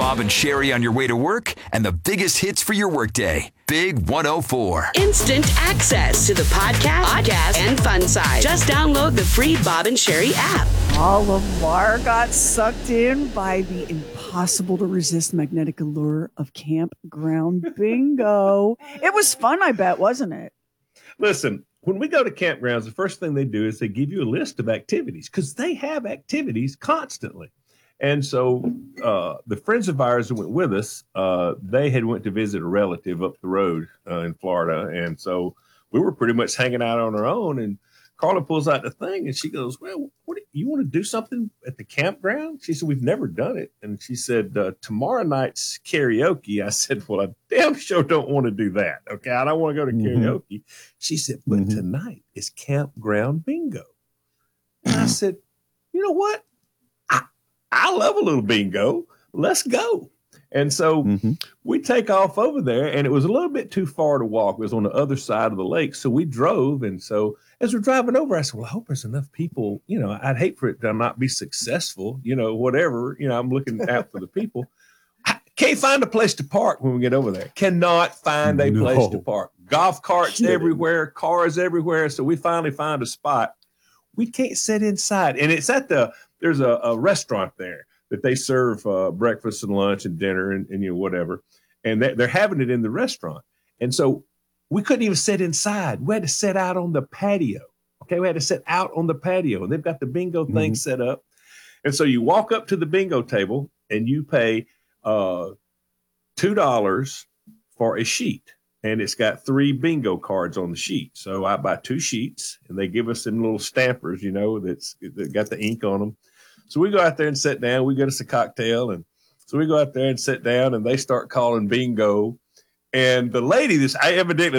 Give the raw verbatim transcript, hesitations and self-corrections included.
Bob and Sherry on your way to work and the biggest hits for your workday. Big one oh four. Instant access to the podcast, podcast, and fun side. Just download the free Bob and Sherry app. Oh, Lamar got sucked in by the impossible to resist magnetic allure of campground bingo. It was fun, I bet, wasn't it? Listen, when we go to campgrounds, the first thing they do is they give you a list of activities because they have activities constantly. And so uh, the friends of ours that went with us, uh, they had went to visit a relative up the road uh, in Florida. And so we were pretty much hanging out on our own. And Carla pulls out the thing and she goes, well, what do you, you want to do something at the campground? She said, we've never done it. And she said, uh, tomorrow night's karaoke. I said, well, I damn sure don't want to do that. Okay. I don't want to go to mm-hmm. karaoke. She said, but mm-hmm. tonight is campground bingo. And I said, you know what? I love a little bingo. Let's go. And so mm-hmm. we take off over there, and it was a little bit too far to walk. It was on the other side of the lake. So we drove. And so as we're driving over, I said, well, I hope there's enough people. You know, I'd hate for it to not be successful, you know, whatever. You know, I'm looking out for the people. I can't find a place to park when we get over there. Cannot find a no. place to park. Golf carts Shit. everywhere, cars everywhere. So we finally found a spot. We can't sit inside. And it's at the, there's a, a restaurant there that they serve uh, breakfast and lunch and dinner and, and you know, whatever. And they, they're having it in the restaurant. And so we couldn't even sit inside. We had to sit out on the patio. Okay. We had to sit out on the patio, and they've got the bingo thing mm-hmm. set up. And so you walk up to the bingo table and you pay uh, two dollars for a sheet. And it's got three bingo cards on the sheet. So I buy two sheets, and they give us some little stampers, you know, that's that got the ink on them. So we go out there and sit down. We get us a cocktail. And so we go out there and sit down, and they start calling bingo. And the lady, this I evidently